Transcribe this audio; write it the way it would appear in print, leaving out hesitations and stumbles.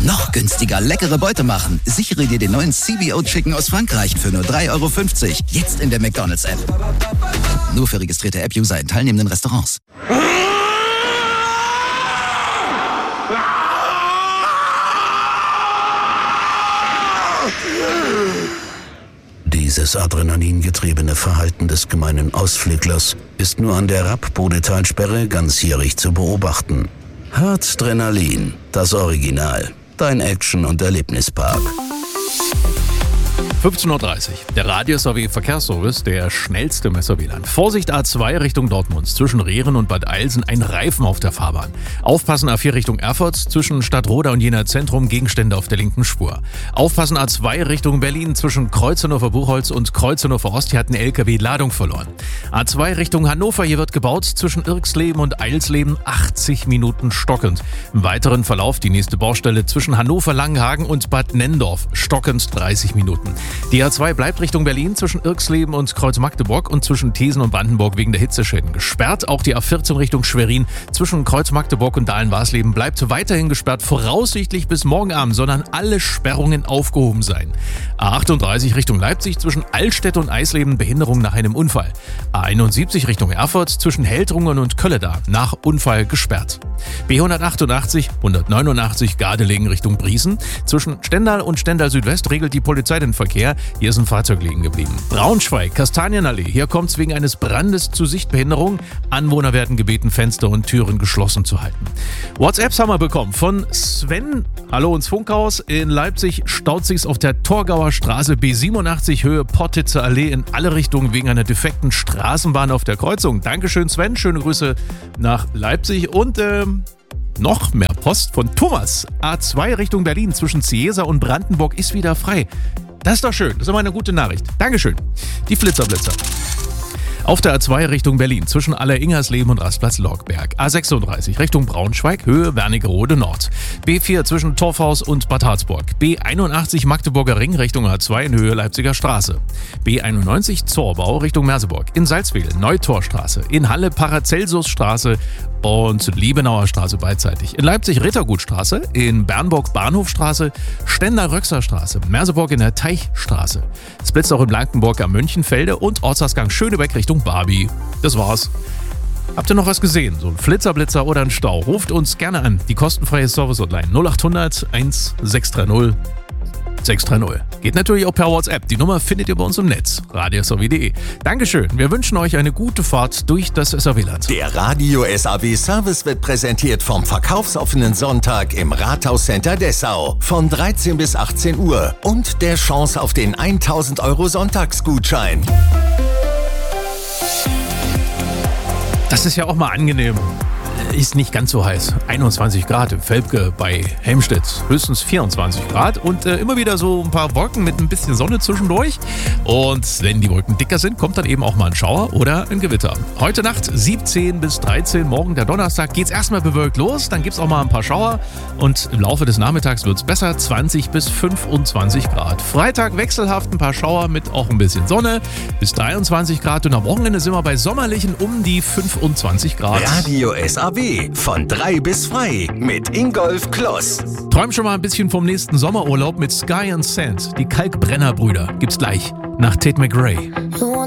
Noch günstiger leckere Beute machen. Sichere dir den neuen CBO Chicken aus Frankreich für nur 3,50 €. Jetzt in der McDonald's-App. Nur für registrierte App-User in teilnehmenden Restaurants. Dieses adrenalingetriebene Verhalten des gemeinen Ausflüglers ist nur an der Rapp-Bodetalsperre ganzjährig zu beobachten. Harzdrenalin, das Original. Dein Action- und Erlebnispark. 15:30 Uhr. Der Radius AW Verkehrsservice, der schnellste im SRW-Land. Vorsicht A2 Richtung Dortmund. Zwischen Rehren und Bad Eilsen ein Reifen auf der Fahrbahn. Aufpassen A4 Richtung Erfurt. Zwischen Stadtroda und Jena Zentrum Gegenstände auf der linken Spur. Aufpassen A2 Richtung Berlin. Zwischen Kreuz Hannover Buchholz und Kreuz Hannover Ost. Hier hat ein LKW Ladung verloren. A2 Richtung Hannover. Hier wird gebaut. Zwischen Irksleben und Eilsleben 80 Minuten stockend. Im weiteren Verlauf die nächste Baustelle zwischen Hannover-Langenhagen und Bad Nenndorf. Stockend 30 Minuten. Die A2 bleibt Richtung Berlin zwischen Irksleben und Kreuz-Magdeburg und zwischen Thesen und Brandenburg wegen der Hitzeschäden gesperrt. Auch die A14 Richtung Schwerin zwischen Kreuz-Magdeburg und Dahlen-Warsleben bleibt weiterhin gesperrt, voraussichtlich bis morgen Abend, sondern alle Sperrungen aufgehoben sein. A38 Richtung Leipzig zwischen Altstädt und Eisleben Behinderung nach einem Unfall. A71 Richtung Erfurt zwischen Heldrungen und Kölleda nach Unfall gesperrt. B188, 189 Gardelegen Richtung Briesen. Zwischen Stendal und Stendal Südwest regelt die Polizei den Verkehr. Hier ist ein Fahrzeug liegen geblieben. Braunschweig, Kastanienallee. Hier kommt es wegen eines Brandes zu Sichtbehinderung. Anwohner werden gebeten, Fenster und Türen geschlossen zu halten. WhatsApps haben wir bekommen von Sven. Hallo ins Funkhaus. In Leipzig staut sich's auf der Torgauer Straße B87 Höhe Pottitzer Allee in alle Richtungen wegen einer defekten Straßenbahn auf der Kreuzung. Dankeschön Sven, schöne Grüße nach Leipzig und noch mehr Post von Thomas. A2 Richtung Berlin zwischen Ciesa und Brandenburg ist wieder frei. Das ist doch schön, das ist immer eine gute Nachricht. Dankeschön. Die Flitzerblitzer. Auf der A2 Richtung Berlin zwischen Aller-Ingersleben und Rastplatz Lorgberg. A36 Richtung Braunschweig, Höhe Wernigerode Nord. B4 zwischen Torfhaus und Bad Harzburg. B81 Magdeburger Ring Richtung A2 in Höhe Leipziger Straße. B91 Zorbau Richtung Merseburg. In Salzwedel Neutorstraße. In Halle Paracelsusstraße und Liebenauer Straße beidseitig. In Leipzig Rittergutstraße. In Bernburg Bahnhofstraße. Stender-Röxer-Straße. Merseburg in der Teichstraße. Es blitzt auch in Blankenburg am Münchenfelde und Ortsausgang Schönebeck Richtung Barbie. Das war's. Habt ihr noch was gesehen? So ein Flitzerblitzer oder ein Stau? Ruft uns gerne an. Die kostenfreie Service-Hotline 0800 1630 630. Geht natürlich auch per WhatsApp. Die Nummer findet ihr bei uns im Netz. radiosrw.de. Dankeschön. Wir wünschen euch eine gute Fahrt durch das SRW-Land. Der Radio SAW Service wird präsentiert vom verkaufsoffenen Sonntag im Rathauscenter Dessau von 13 bis 18 Uhr und der Chance auf den 1000 € Sonntagsgutschein. Das ist ja auch mal angenehm. Ist nicht ganz so heiß. 21 Grad im Velpke bei Helmstedt. Höchstens 24 Grad und immer wieder so ein paar Wolken mit ein bisschen Sonne zwischendurch. Und wenn die Wolken dicker sind, kommt dann eben auch mal ein Schauer oder ein Gewitter. Heute Nacht 17 bis 13, morgen der Donnerstag geht's erstmal bewölkt los. Dann gibt's auch mal ein paar Schauer und im Laufe des Nachmittags wird's besser. 20 bis 25 Grad. Freitag wechselhaft ein paar Schauer mit auch ein bisschen Sonne bis 23 Grad. Und am Wochenende sind wir bei sommerlichen um die 25 Grad. Radio SAW von 3 bis frei mit Ingolf Kloss. Träum schon mal ein bisschen vom nächsten Sommerurlaub mit Sky and Sand. Die Kalkbrenner-Brüder gibt's gleich nach Tate McRae.